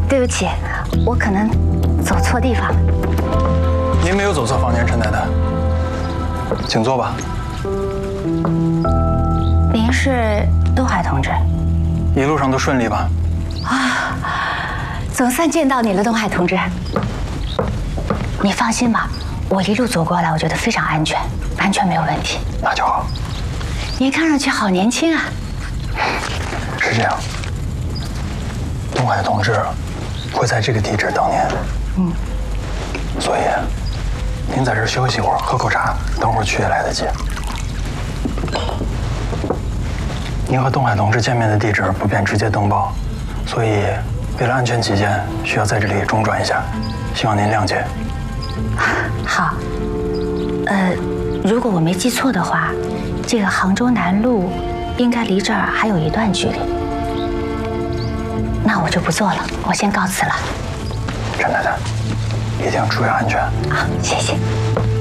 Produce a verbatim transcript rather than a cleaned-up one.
对不起，我可能走错地方了。 您没有走错房间，陈太太，请坐吧。 您是东海同志？ 一路上都顺利吧？ 啊，总算见到你了，东海同志。你放心吧，我一路走过来，我觉得非常安全，完全没有问题。 那就好。 您看上去好年轻啊。 是这样，东海同志会在这个地址等您。嗯。所以，您在这儿休息会儿，喝口茶，等会儿去也来得及。您和东海同志见面的地址不便直接登报，所以为了安全起见，需要在这里中转一下，希望您谅解。 好，呃，如果我没记错的话，这个杭州南路应该离这儿还有一段距离。那我就不做了，我先告辞了。 陈太太，一定注意安全。 啊，谢谢。